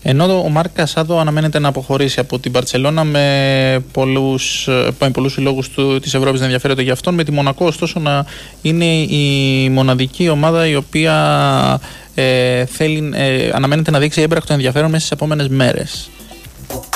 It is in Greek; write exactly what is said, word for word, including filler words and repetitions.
Ενώ ο Μάρκ Κασάδο αναμένεται να αποχωρήσει από την Μπαρτσελώνα με πολλούς, με πολλούς συλλόγους της Ευρώπης να ενδιαφέρονται για αυτόν, με τη Μονακό ωστόσο να είναι η μοναδική ομάδα η οποία ε, θέλει, ε, αναμένεται να δείξει έμπρακτο ενδιαφέρον μέσα στις επόμενες μέρες.